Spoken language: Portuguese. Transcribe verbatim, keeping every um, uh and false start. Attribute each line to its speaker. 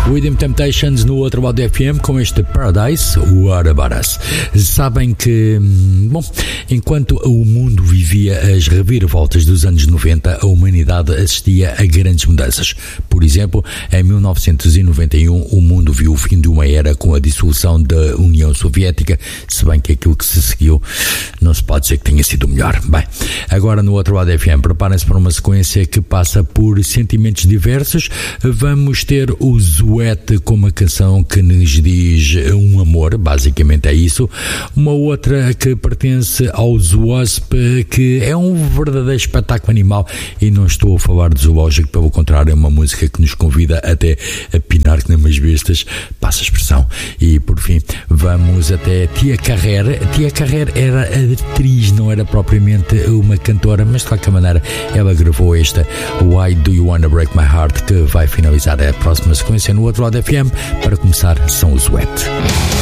Speaker 1: Rhythm Temptations no outro lado do F M com este Paradise, What About Us. Sabem que, bom, enquanto o mundo vivia as reviravoltas dos anos noventa, a humanidade assistia a grandes mudanças. Por exemplo, em mil novecentos e noventa e um, o mundo viu o fim de uma era com a dissolução da União Soviética, se bem que aquilo que se seguiu não se pode dizer que tenha sido melhor. Bem, agora no outro lado do F M, preparem-se para uma sequência que passa por sentimentos diversos. Vamos ter o Zoete com uma canção que nos diz um amor, basicamente é isso. Uma outra que pertence aos Wasp, que é um verdadeiro espetáculo animal, e não estou a falar de zoológico, pelo contrário, é uma música que nos convida até a pinar que nem umas bestas, passa a expressão. E por fim, vamos até Tia Carrere. Tia Carrere era atriz, não era propriamente uma cantora, mas de qualquer maneira ela gravou esta Why Do You Wanna Break My Heart, que vai finalizar a próxima sequência no outro lado F M. Para começar, são os Wet.